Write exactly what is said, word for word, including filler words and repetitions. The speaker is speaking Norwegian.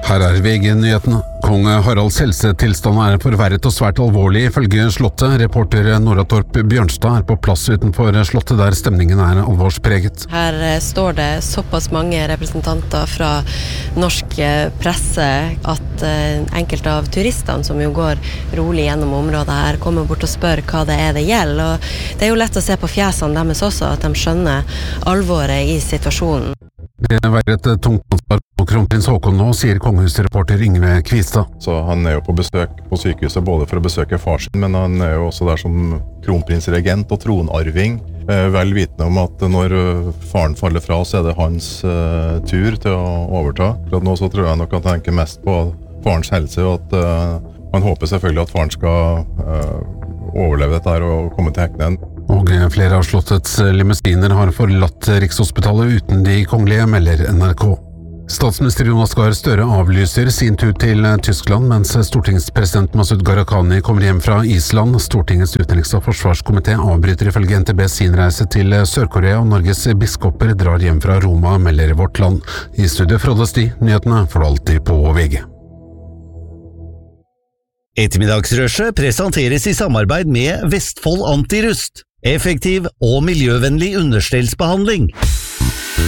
Her er V G-nyhetene. Kong Haralds helsetilstand er forverret og svært alvorlig ifølge Slottet. Reporter Nora Torp Bjørnstad er på plass utenfor Slottet der stemningen er alvorspreget. Her står det såpass mange representanter fra norsk presse at enkelte av turistene som jo går rolig gjennom området her kommer bort og spør hva det er det gjelder. Og det er jo lett å se på fjesene deres også at de skjønner alvoret i situasjonen. Det var et tungt ansvar på kronprins Haakon nå, sier kongehusreporter Yngve Kvistad. Så han er jo på besøk på sykehuset både for å besøke far sin, men han er jo også der som kronprinsregent og tronarving. Vel vitende om at når faren faller fra, så er det hans uh, tur til å overta. For nå så tror jeg nok at han tenker mest på farens helse, og at uh, han håper selvfølgelig at faren skal uh, overleve dette her og komme til hektene. Og flere av slottets limousiner har forlatt Rikshospitalet uten de kongelige, melder N R K. Statsminister Jonas Gahr Støre avlyser sin tur til Tyskland, mens stortingspresident Masud Gharahkhani kommer hjem fra Island. Stortingets utenriks- og forsvarskomité avbryter ifølge N T B sin reise til Sør-Korea, og Norges biskoper drar hjem fra Roma, melder Vårt Land. I studio Frode Sti, nyhetene får du alltid på V G. Ettermiddagsrushet presenteres i samarbeid med Vestfold Antirust. Effektiv og miljøvennlig understellsbehandling.